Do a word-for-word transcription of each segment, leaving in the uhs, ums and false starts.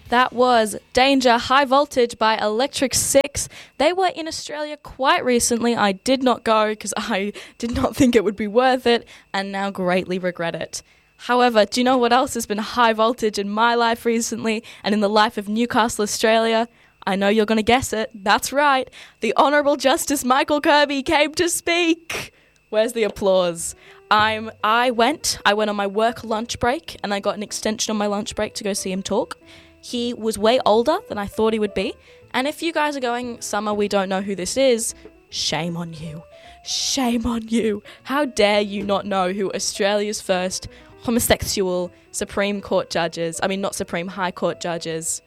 That was Danger High Voltage by Electric Six. They were in Australia quite recently. I did not go because I did not think it would be worth it and now greatly regret it. However, do you know what else has been high voltage in my life recently and in the life of Newcastle, Australia? I know you're going to guess it. That's right. The Honourable Justice Michael Kirby came to speak. Where's the applause? I'm, I went. I went on my work lunch break and I got an extension on my lunch break to go see him talk. He was way older than I thought he would be. And if you guys are going, Summer, we don't know who this is, shame on you. Shame on you. How dare you not know who Australia's first homosexual Supreme Court judges, I mean not Supreme High Court judges.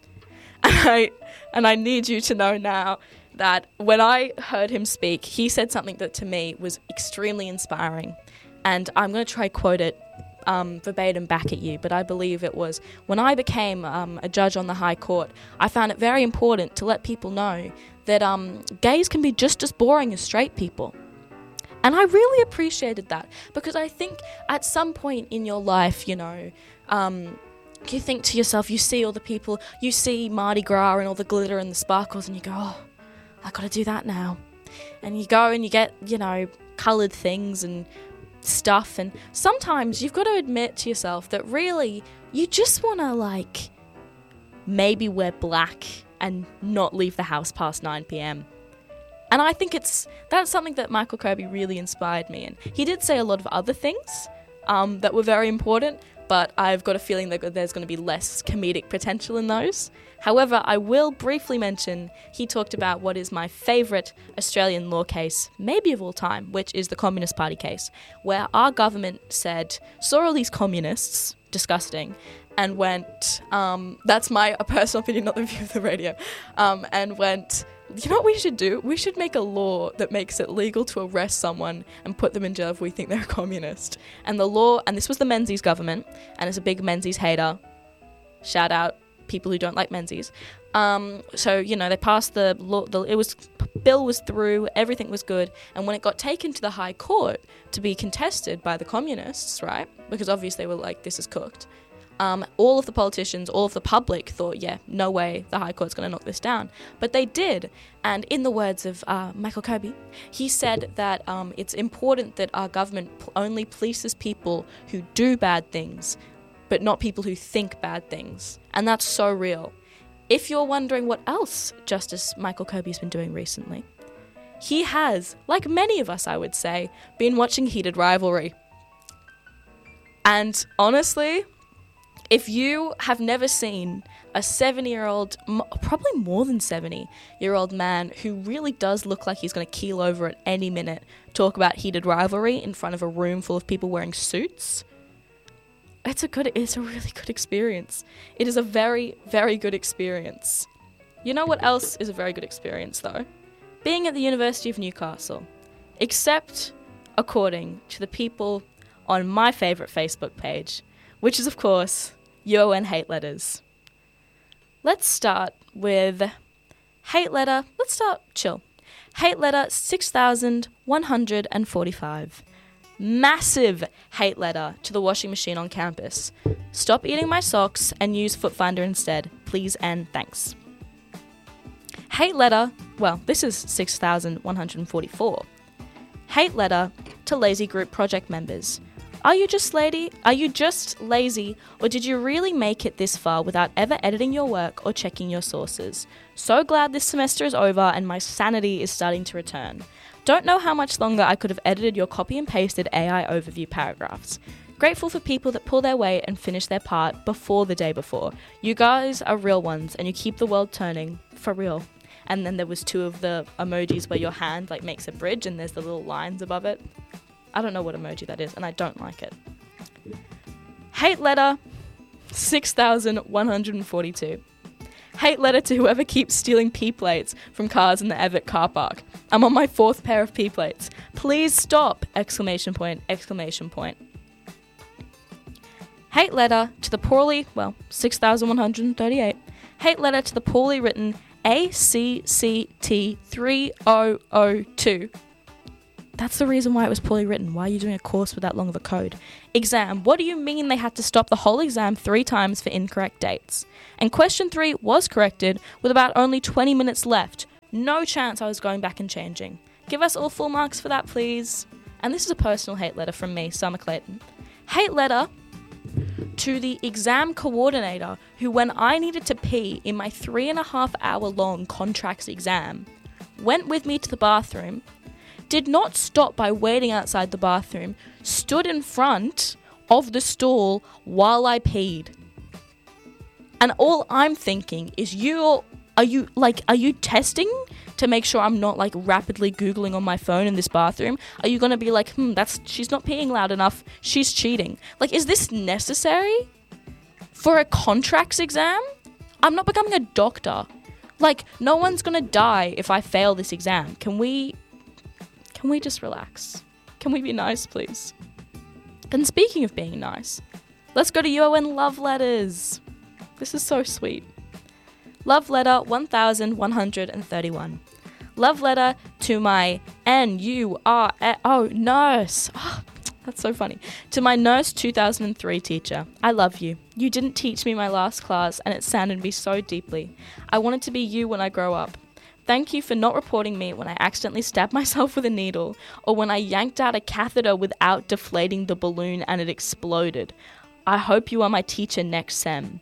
And I, and I need you to know now that when I heard him speak, he said something that to me was extremely inspiring. And I'm going to try quote it um, verbatim back at you, but I believe it was, when I became um, a judge on the High Court, I found it very important to let people know that um, gays can be just as boring as straight people. And I really appreciated that because I think at some point in your life, you know, um, you think to yourself, you see all the people, you see Mardi Gras and all the glitter and the sparkles and you go, oh, I got to do that now. And you go and you get, you know, coloured things and stuff. And sometimes you've got to admit to yourself that really you just want to like maybe wear black and not leave the house past nine p.m. And I think it's that's something that Michael Kirby really inspired me in. He did say a lot of other things um, that were very important, but I've got a feeling that there's going to be less comedic potential in those. However, I will briefly mention he talked about what is my favourite Australian law case, maybe of all time, which is the Communist Party case, where our government said, saw all these communists, disgusting, and went, um, that's my personal opinion, not the view of the radio, um, and went, you know what we should do? We should make a law that makes it legal to arrest someone and put them in jail if we think they're a communist. And the law, and this was the Menzies government, and it's a big Menzies hater. Shout out people who don't like Menzies. Um, so, you know, they passed the law, the, it was, bill was through, everything was good. And when it got taken to the High Court to be contested by the communists, right? Because obviously they were like, this is cooked. Um, all of the politicians, all of the public thought, yeah, no way the High Court's going to knock this down. But they did. And in the words of uh, Michael Kirby, he said that um, it's important that our government p- only polices people who do bad things, but not people who think bad things. And that's so real. If you're wondering what else Justice Michael Kirby's been doing recently, he has, like many of us, I would say, been watching Heated Rivalry. And honestly, if you have never seen a seventy-year-old, probably more than seventy-year-old man who really does look like he's going to keel over at any minute talk about Heated Rivalry in front of a room full of people wearing suits, it's a good, it's a really good experience. It is a very, very good experience. You know what else is a very good experience, though? Being at the University of Newcastle. Except according to the people on my favourite Facebook page, which is, of course, U O N hate letters. Let's start with hate letter. Let's start chill. Hate letter six thousand one hundred forty-five. Massive hate letter to the washing machine on campus. Stop eating my socks and use Footfinder instead. Please and thanks. Hate letter, well, this is six thousand one hundred forty-four. Hate letter to lazy group project members. Are you just lady? Are you just lazy, or did you really make it this far without ever editing your work or checking your sources? So glad this semester is over and my sanity is starting to return. Don't know how much longer I could have edited your copy and pasted A I overview paragraphs. Grateful for people that pull their weight and finish their part before the day before. You guys are real ones and you keep the world turning, for real. And then there was two of the emojis where your hand like makes a bridge and there's the little lines above it. I don't know what emoji that is, and I don't like it. Hate letter six thousand one hundred forty-two. Hate letter to whoever keeps stealing P-plates from cars in the Everett car park. I'm on my fourth pair of P-plates. Please stop! Exclamation point, exclamation point. Hate letter to the poorly, well, six thousand one hundred thirty-eight. Hate letter to the poorly written A C C T three thousand two. That's the reason why it was poorly written. Why are you doing a course with that long of a code? Exam. What do you mean they had to stop the whole exam three times for incorrect dates? And question three was corrected with about only twenty minutes left. No chance I was going back and changing. Give us all full marks for that, please. And this is a personal hate letter from me, Summer Clayton. Hate letter to the exam coordinator who, when I needed to pee in my three and a half hour long contracts exam, went with me to the bathroom, did not stop by waiting outside the bathroom, stood in front of the stall while I peed. And all I'm thinking is, you are you like are you testing to make sure I'm not like rapidly Googling on my phone in this bathroom? Are you gonna be like, hmm, that's she's not peeing loud enough, she's cheating? Like, is this necessary for a contracts exam? I'm not becoming a doctor. Like, no one's gonna die if I fail this exam. Can we Can we just relax? Can we be nice, please? And speaking of being nice, let's go to U O N love letters. This is so sweet. Love letter one thousand one hundred thirty-one. Love letter to my N U R S, oh, nurse. Oh, that's so funny. To my nurse two thousand three teacher. I love you. You didn't teach me my last class and it saddened me so deeply. I wanted to be you when I grow up. Thank you for not reporting me when I accidentally stabbed myself with a needle, or when I yanked out a catheter without deflating the balloon and it exploded. I hope you are my teacher next sem.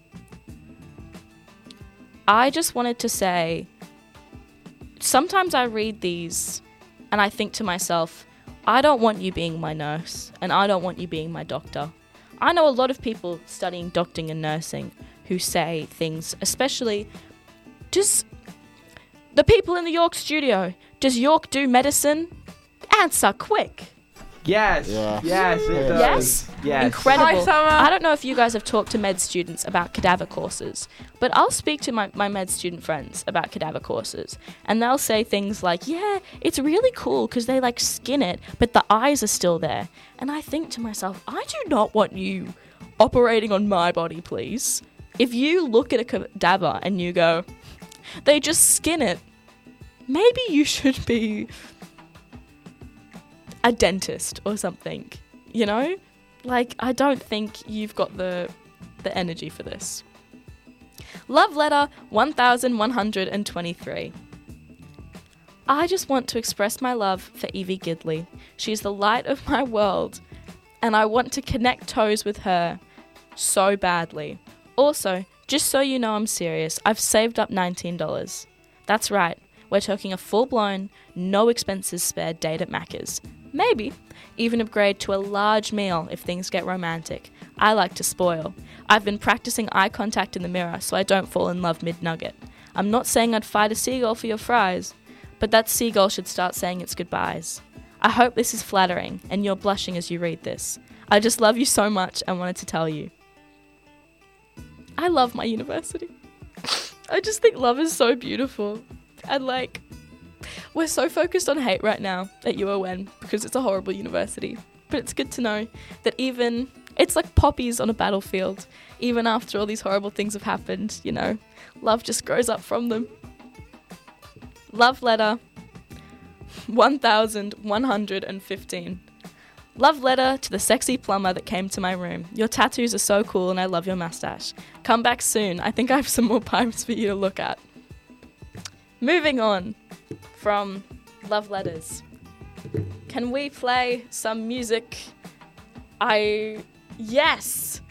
I just wanted to say, sometimes I read these and I think to myself, I don't want you being my nurse and I don't want you being my doctor. I know a lot of people studying doctoring and nursing who say things, especially just the people in the York studio. Does York do medicine? Answer quick. Yes. Yeah. Yes, it Yes? does. Yes. Incredible. Hi, Summer. I don't know if you guys have talked to med students about cadaver courses, but I'll speak to my, my med student friends about cadaver courses, and they'll say things like, yeah, it's really cool because they like skin it, but the eyes are still there. And I think to myself, I do not want you operating on my body, please. If you look at a cadaver and you go, they just skin it, maybe you should be a dentist or something, you know? Like, I don't think you've got the the energy for this. Love letter one thousand one hundred twenty-three. I just want to express my love for Evie Gidley. She's the light of my world, and I want to connect toes with her so badly. Also, just so you know I'm serious, I've saved up nineteen dollars. That's right, we're talking a full-blown, no expenses spared date at Macca's. Maybe even upgrade to a large meal if things get romantic. I like to spoil. I've been practicing eye contact in the mirror so I don't fall in love mid-nugget. I'm not saying I'd fight a seagull for your fries, but that seagull should start saying its goodbyes. I hope this is flattering and you're blushing as you read this. I just love you so much and wanted to tell you. I love my university. I just think love is so beautiful. And like, we're so focused on hate right now at U O N because it's a horrible university. But it's good to know that even, it's like poppies on a battlefield. Even after all these horrible things have happened, you know, love just grows up from them. Love letter one thousand one hundred fifteen. Love letter to the sexy plumber that came to my room. Your tattoos are so cool and I love your mustache. Come back soon. I think I have some more pipes for you to look at. Moving on from love letters. Can we play some music? I... Yes!